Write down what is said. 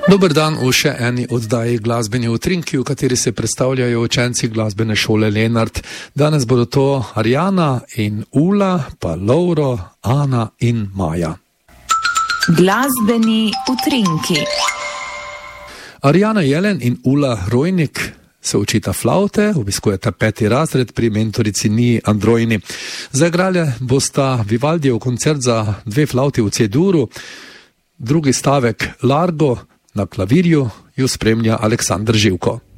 Dober dan v še eni oddaji Glasbeni utrinki, v kateri se predstavljajo učenci glasbene šole Lenart. Danes bodo to Arjana in Ula, pa Lovro, Ana in Maja. Glasbeni utrinki. Arjana Jelen in Ula Rojnik se učita flavte, obiskujeta 5. razred pri mentorici Niji Androjni. Zaigrali bosta Vivaldijev koncert za 2 flavti v C-duru, drugi stavek Largo. Na klavirju ju spremlja Aleksandar Živko.